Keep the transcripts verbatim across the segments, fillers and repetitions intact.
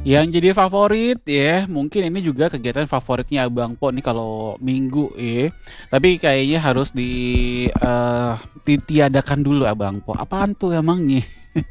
Yang jadi favorit ya, mungkin ini juga kegiatan favoritnya Abang Po nih kalau minggu ya. Tapi kayaknya harus di eh, ditiadakan dulu Abang Po. Apaan tuh emangnya?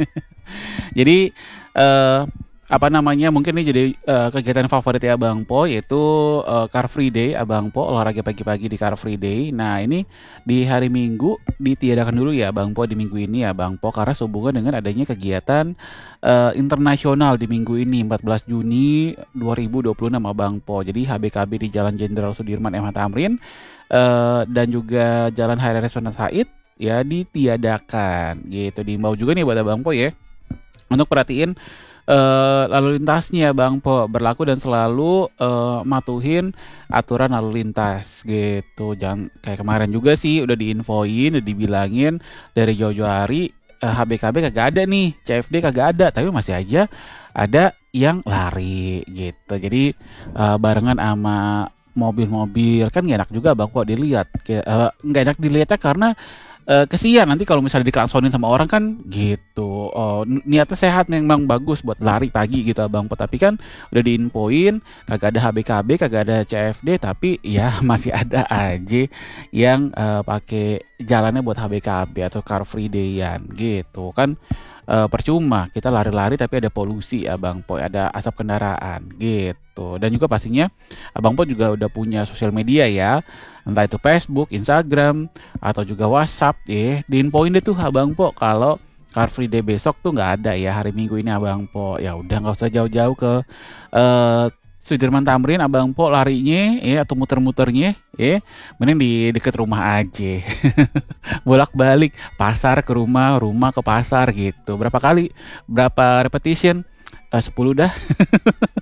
Jadi eh apa namanya? Mungkin ini jadi eh, kegiatan favorit ya Abang Po yaitu eh, Car Free Day Abang Po, olahraga pagi-pagi di Car Free Day. Nah, ini di hari Minggu ditiadakan dulu ya Bang Po di minggu ini ya Bang Po karena sehubungan dengan adanya kegiatan eh, internasional di minggu ini empat belas Juni dua ribu dua puluh enam Abang Po. Jadi H B K B di Jalan Jenderal Sudirman M H Tamrin eh, dan juga Jalan Hari Raya Sunan Said ya ditiadakan gitu. Diimbau juga nih buat Abang Po ya untuk perhatiin eh, lalu lintasnya Bang Po berlaku dan selalu eh, matuhin aturan lalu lintas gitu. Jangan kayak kemarin juga sih udah diinfoin, udah dibilangin dari jauh-jauh hari eh, H B K B kagak ada nih, C F D kagak ada, tapi masih aja ada yang lari gitu. Jadi eh, barengan sama mobil-mobil kan gak enak juga Bang kok dilihat. Kayak, eh, nggak enak dilihatnya karena eh, kesian nanti kalau misalnya dikelaksonin sama orang kan gitu. Oh, n- niatnya sehat memang bagus buat lari pagi gitu Abang Po. Tapi kan udah diinfoin kagak ada H B K B, kagak ada C F D, tapi ya masih ada aja yang eh, pakai jalannya buat H B K B atau Car Free Day-an gitu kan. Eh, percuma kita lari-lari tapi ada polusi Abang Po, ada asap kendaraan gitu. Dan juga pastinya Abang Po juga udah punya sosial media ya, entah itu Facebook, Instagram, atau juga WhatsApp ya. Diinfoin deh tuh Abang Po kalau Car Free Day besok tuh nggak ada ya hari Minggu ini Abang Po. Ya udah nggak usah jauh-jauh ke eh, Sudirman Tamrin Abang Po larinya ya atau muter-muternya ya. Mending di deket rumah aja. Bolak-balik pasar ke rumah, rumah ke pasar gitu. Berapa kali? Berapa repetition? Eh, sepuluh dah.